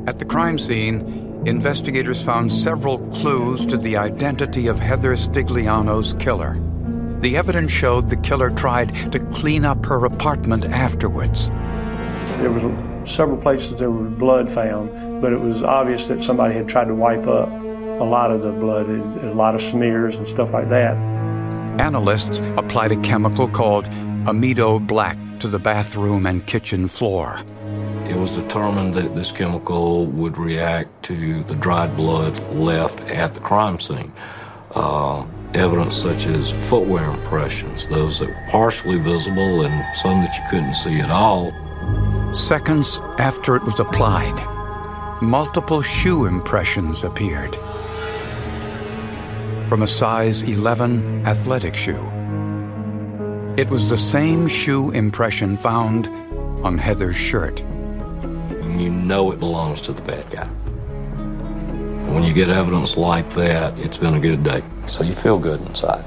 At the crime scene, investigators found several clues to the identity of Heather Stigliano's killer. The evidence showed the killer tried to clean up her apartment afterwards. There was several places there was blood found, but it was obvious that somebody had tried to wipe up a lot of the blood, a lot of smears and stuff like that. Analysts applied a chemical called amido black to the bathroom and kitchen floor. It was determined that this chemical would react to the dried blood left at the crime scene. Evidence such as footwear impressions, those that were partially visible and some that you couldn't see at all. Seconds after it was applied, multiple shoe impressions appeared from a size 11 athletic shoe. It was the same shoe impression found on Heather's shirt. You know it belongs to the bad guy. When you get evidence like that, it's been a good day. So you feel good inside.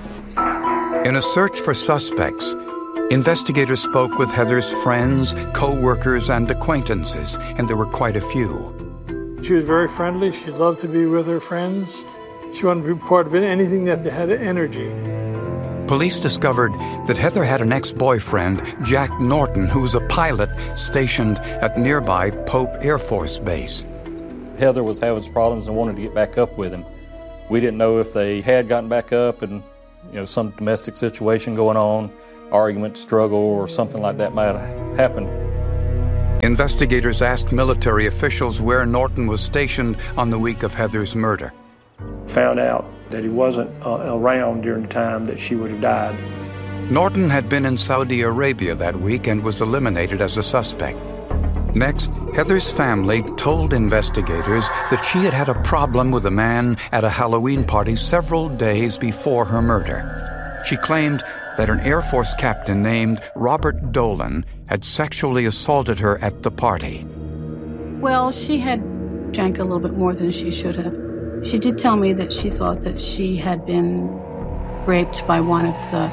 In a search for suspects, investigators spoke with Heather's friends, co-workers, and acquaintances, and there were quite a few. She was very friendly. She loved to be with her friends. She wanted to be part of anything that had energy. Police discovered that Heather had an ex-boyfriend, Jack Norton, who was a pilot stationed at nearby Pope Air Force Base. Heather was having problems and wanted to get back up with him. We didn't know if they had gotten back up and, some domestic situation going on, argument, struggle, or something like that might have happened. Investigators asked military officials where Norton was stationed on the week of Heather's murder. Found out that he wasn't around during the time that she would have died. Norton had been in Saudi Arabia that week and was eliminated as a suspect. Next, Heather's family told investigators that she had had a problem with a man at a Halloween party several days before her murder. She claimed that an Air Force captain named Robert Dolan had sexually assaulted her at the party. Well, she had drank a little bit more than she should have. She did tell me that she thought that she had been raped by one of the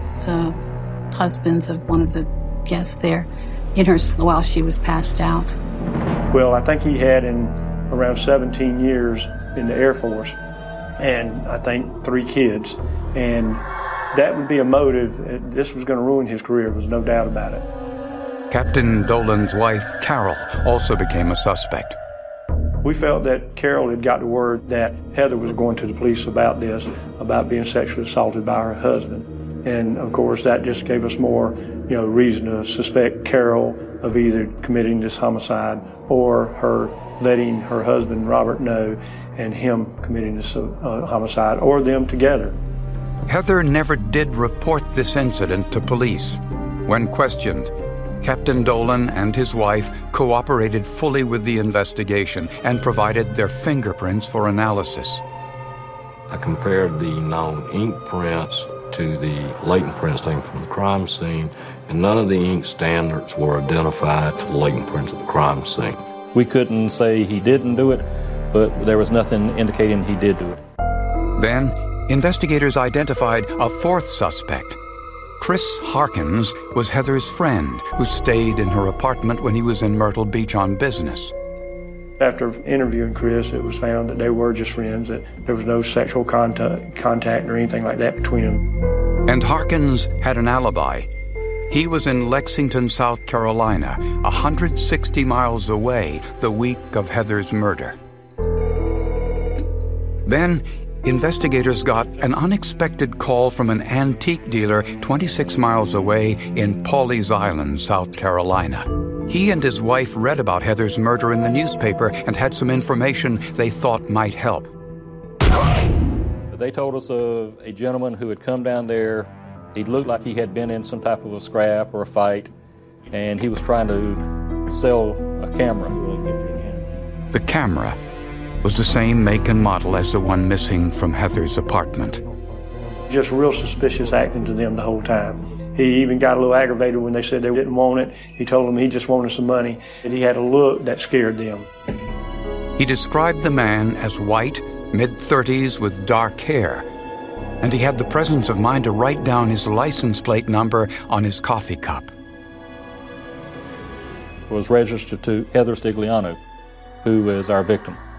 husbands of one of the guests there while she was passed out. Well, I think he had in around 17 years in the Air Force, and I think 3 kids. And that would be a motive. This was going to ruin his career, there's no doubt about it. Captain Dolan's wife, Carol, also became a suspect. We felt that Carol had got the word that Heather was going to the police about this, about being sexually assaulted by her husband. And, of course, that just gave us more, reason to suspect Carol of either committing this homicide or her letting her husband, Robert, know and him committing this homicide, or them together. Heather never did report this incident to police. When questioned, Captain Dolan and his wife cooperated fully with the investigation and provided their fingerprints for analysis. I compared the known ink prints to the latent prints taken from the crime scene, and none of the ink standards were identified to the latent prints of the crime scene. We couldn't say he didn't do it, but there was nothing indicating he did do it. Then, investigators identified a 4th suspect. Chris Harkins was Heather's friend who stayed in her apartment when he was in Myrtle Beach on business. After interviewing Chris, it was found that they were just friends, that there was no sexual contact or anything like that between them. And Harkins had an alibi. He was in Lexington, South Carolina, 160 miles away the week of Heather's murder. Then, investigators got an unexpected call from an antique dealer 26 miles away in Pawleys Island, South Carolina. He and his wife read about Heather's murder in the newspaper and had some information they thought might help. They told us of a gentleman who had come down there. He looked like he had been in some type of a scrap or a fight, and he was trying to sell a camera. The camera was the same make and model as the one missing from Heather's apartment. Just real suspicious acting to them the whole time. He even got a little aggravated when they said they didn't want it. He told them he just wanted some money, and he had a look that scared them. He described the man as white, mid-30s with dark hair, and he had the presence of mind to write down his license plate number on his coffee cup. It was registered to Heather Stigliano. who is our victim.